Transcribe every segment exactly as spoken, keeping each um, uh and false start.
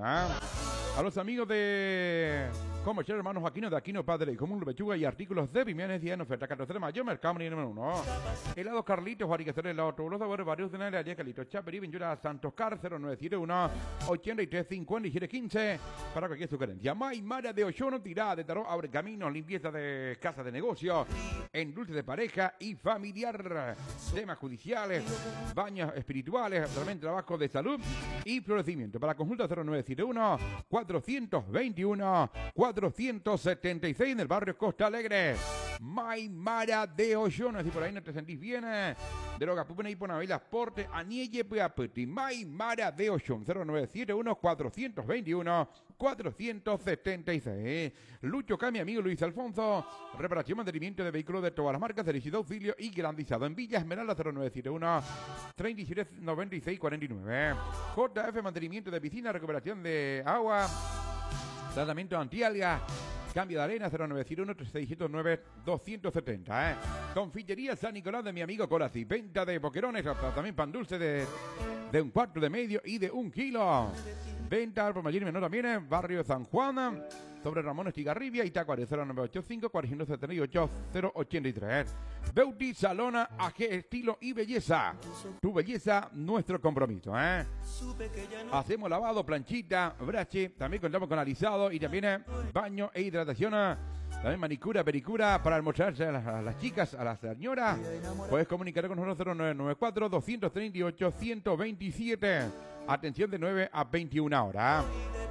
¿ah? A los amigos de Comercial Hermanos Aquino, de Aquino Padre y Común Lechuga y artículos de Pimianes y en oferta catorce de mayo, Mercado María número uno. Helado Carlitos, Varigación helado, todos los sabores varios de la área Carlitos Chaperí, Ventura Santos Car, cero nueve siete uno, ochenta y tres cincuenta y siete quince, para cualquier sugerencia. Maimara de Ochono, tirada de tarot, abre caminos, limpieza de casa de negocio, en dulce de pareja y familiar, temas judiciales, baños espirituales, también trabajo de salud y florecimiento. Para consulta cero nueve siete uno, cuatrocientos veintiuno, cuatrocientos setenta y seis en el barrio Costa Alegre. Maimara de Ochono, si por ahí no te sentís bien, eh, droga pupena y ponavelas porte, anielle peapeti. Maimara de Ochono, cero nueve siete uno, cuatrocientos veintiuno, cuatrocientos setenta y seis. Lucho K, mi amigo Luis Alfonso, reparación, mantenimiento de vehículos de todas las marcas, dirigido auxilio y grandizado en Villa Esmeralda, cero nueve siete uno, treinta y siete noventa y seis cuarenta y nueve. J F, mantenimiento de piscina, recuperación de agua, tratamiento antialga, cambio de arena, cero nueve siete uno, tres seis siete nueve, dos setenta. ¿eh? Confitería San Nicolás de mi amigo Colasi, venta de boquerones, también pan dulce de, de un cuarto de medio y de un kilo. Venta por mayor y menor también en barrio San Juan, sobre Ramón Estigarribia y Tacuares, cero nueve ocho cinco, cuatrocientos setenta y ocho, cero ochenta y tres. Beauty Salona, A G Estilo y Belleza. Tu belleza, nuestro compromiso, ¿eh? Hacemos lavado, planchita, brache, también contamos con alisado y también eh, baño e hidratación. También manicura, pericura para almorzarse a las, a las chicas, a las señoras. Puedes comunicar con nosotros cero nueve nueve cuatro, dos tres ocho, uno dos siete. Atención de nueve a veintiuna horas.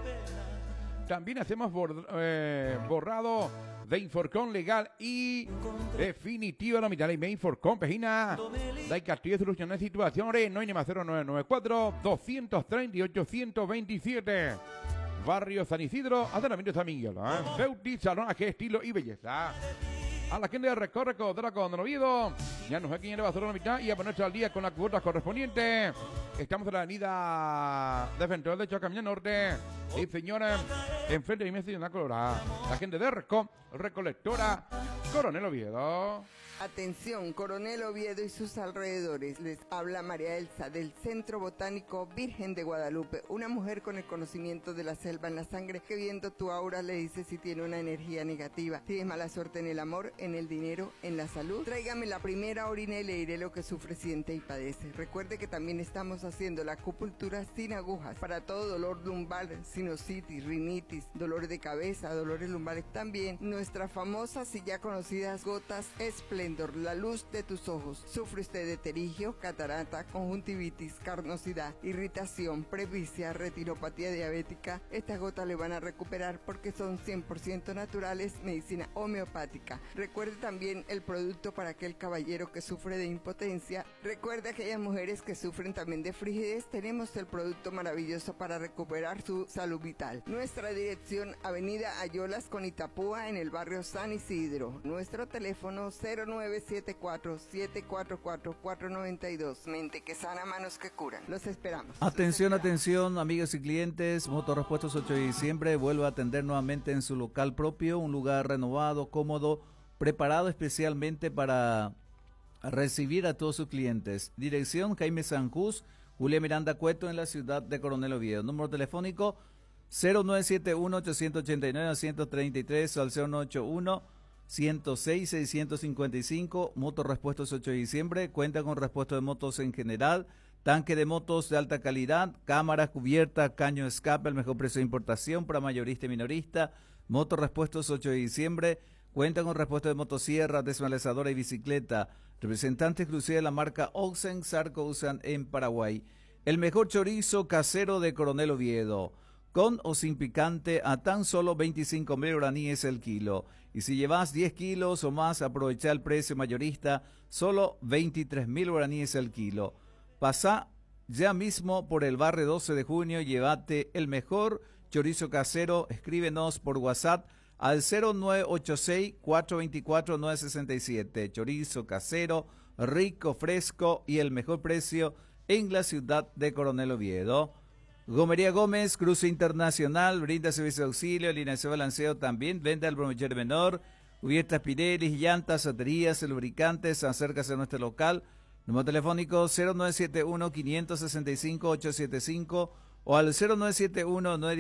También hacemos bord, eh, borrado de Inforcon legal y definitivo la mitad de Inforcon Pejina. Dai Castillo soluciones situaciones. No hay ni más cero nueve nueve cuatro, dos tres ocho, uno dos siete. Barrio San Isidro, Adelamiento San Miguel. ¿eh? Beauty, Salón, A G Estilo y Belleza. A la gente de Recorre Codraco de Oviedo, ya nos ve quién le va a hacer la mitad y a ponerse al día con las cuotas correspondientes. Estamos en la avenida Defensor de Chocamilla Norte. Y señora, enfrente de mi ciudad colorada. La gente de Reco, Recolectora, Coronel Oviedo. Atención, Coronel Oviedo y sus alrededores. Les habla María Elsa del Centro Botánico Virgen de Guadalupe, una mujer con el conocimiento de la selva en la sangre que viendo tu aura le dice si tiene una energía negativa. Tienes mala suerte en el amor, en el dinero, en la salud. Tráigame la primera orina y le diré lo que sufre, siente y padece. Recuerde que también estamos haciendo la acupuntura sin agujas para todo dolor lumbar, sinusitis, rinitis, dolores de cabeza, dolores lumbares. También nuestras famosas y ya conocidas gotas esplendorosas. La luz de tus ojos. ¿Sufre usted de terigio, catarata, conjuntivitis, carnosidad, irritación, presbicia, retinopatía diabética? Estas gotas le van a recuperar porque son cien por ciento naturales, medicina homeopática. Recuerde también el producto para aquel caballero que sufre de impotencia. Recuerde aquellas mujeres que sufren también de frigidez. Tenemos el producto maravilloso para recuperar su salud vital. Nuestra dirección, Avenida Ayolas con Itapúa en el barrio San Isidro. Nuestro teléfono cero nueve siete cuatro, siete cuatro cuatro, cuatro nueve dos. Mente que sana, manos que curan. Los esperamos. Atención, atención, amigos y clientes. Motorrepuestos ocho de diciembre vuelve a atender nuevamente en su local propio, un lugar renovado, cómodo, preparado especialmente para recibir a todos sus clientes. Dirección Jaime Sanjús, Julia Miranda Cueto en la ciudad de Coronel Oviedo. Número telefónico cero nueve siete uno, ocho ocho nueve, uno tres tres o al cero nueve ocho uno, ciento seis, seiscientos cincuenta y cinco. Motorrepuestos ocho de diciembre cuenta con repuesto de motos en general, tanque de motos de alta calidad, cámara cubierta, caño de escape, el mejor precio de importación para mayorista y minorista. Motorrepuestos ocho de diciembre cuenta con repuesto de motosierra, desmalezadora y bicicleta. Representante exclusivo de la marca Oxen, Sarco usan en Paraguay. El mejor chorizo casero de Coronel Oviedo, con o sin picante, a tan solo veinticinco mil guaraníes el kilo. Y si llevas diez kilos o más, aprovecha el precio mayorista, solo veintitrés mil guaraníes el kilo. Pasá ya mismo por el barrio doce de junio y llévate el mejor chorizo casero. Escríbenos por WhatsApp al cero nueve ocho seis, cuatro dos cuatro, nueve seis siete. Chorizo casero, rico, fresco y el mejor precio en la ciudad de Coronel Oviedo. Gomería Gómez, cruce internacional, brinda servicio de auxilio, alineación de balanceo también, vende al bromillero menor, cubiertas Pirelli, llantas, baterías, lubricantes. Acércase a nuestro local. Número telefónico cero nueve siete uno, cinco seis cinco, ocho siete cinco o al cero nueve siete uno, nueve